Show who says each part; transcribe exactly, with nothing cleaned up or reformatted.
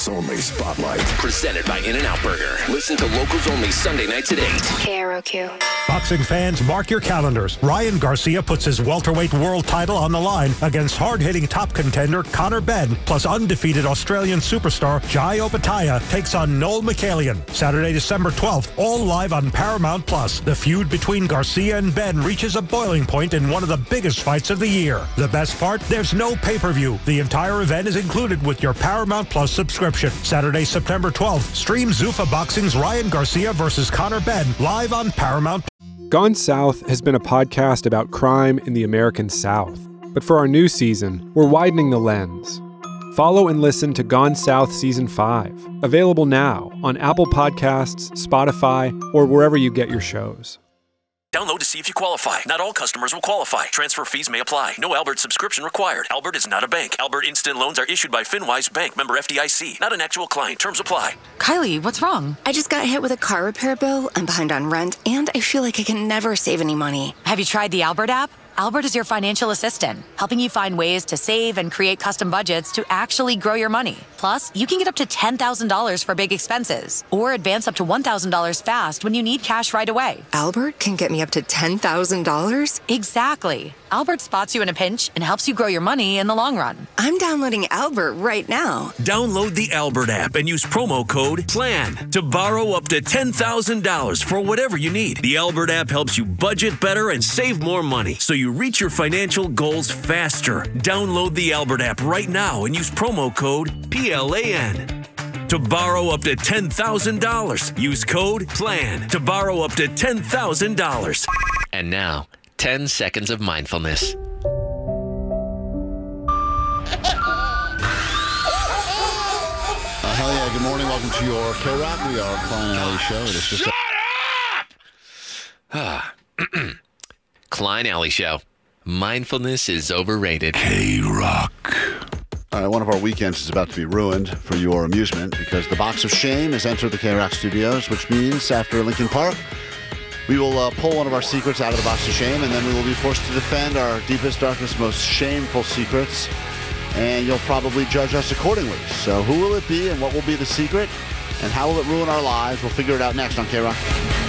Speaker 1: Locals Only Spotlight.
Speaker 2: Presented by In-N-Out Burger. Listen to Locals Only Sunday nights at eight.
Speaker 3: K R O Q.
Speaker 4: Boxing fans, mark your calendars. Ryan Garcia puts his welterweight world title on the line against hard-hitting top contender Conor Benn, plus undefeated Australian superstar Jai Opetaia takes on Noel Mikhailian. Saturday, December twelfth, all live on Paramount Plus. The feud between Garcia and Benn reaches a boiling point in one of the biggest fights of the year. The best part? There's no pay-per-view. The entire event is included with your Paramount Plus subscription. Saturday, September twelfth, stream Zuffa Boxing's Ryan Garcia versus Conor Benn live on Paramount.
Speaker 5: Gone South has been a podcast about crime in the American South. But for our new season, we're widening the lens. Follow and listen to Gone South Season five, available now on Apple Podcasts, Spotify, or wherever you get your shows.
Speaker 6: Download to see if you qualify. Not all customers will qualify. Transfer fees may apply. No Albert subscription required. Albert is not a bank. Albert Instant Loans are issued by FinWise Bank, member F D I C. Not an actual client. Terms apply.
Speaker 7: Kylie, what's wrong?
Speaker 3: I just got hit with a car repair bill. I'm behind on rent, and I feel like I can never save any money.
Speaker 7: Have you tried the Albert app? Albert is your financial assistant, helping you find ways to save and create custom budgets to actually grow your money. Plus, you can get up to ten thousand dollars for big expenses or advance up to one thousand dollars fast when you need cash right away.
Speaker 3: Albert can get me up to ten thousand dollars?
Speaker 7: Exactly. Albert spots you in a pinch and helps you grow your money in the long run.
Speaker 3: I'm downloading Albert right now.
Speaker 6: Download the Albert app and use promo code PLAN to borrow up to ten thousand dollars for whatever you need. The Albert app helps you budget better and save more money so you reach your financial goals faster. Download the Albert app right now and use promo code P L A N. To borrow up to ten thousand dollars, use code PLAN to borrow up to ten thousand dollars.
Speaker 2: And now, ten seconds of mindfulness.
Speaker 8: Uh, hell yeah, good morning. Welcome to your K-Rock. We are Klein and Alley Show. It is just
Speaker 2: Shut up! Klein Alley Show. Mindfulness is overrated.
Speaker 8: K-Rock. All right, one of our weekends is about to be ruined for your amusement because the Box of Shame has entered the K-Rock studios, which means after Lincoln Park, we will uh, pull one of our secrets out of the Box of Shame, and then we will be forced to defend our deepest, darkest, most shameful secrets, and you'll probably judge us accordingly. So who will it be, and what will be the secret, and how will it ruin our lives? We'll figure it out next on K-Rock.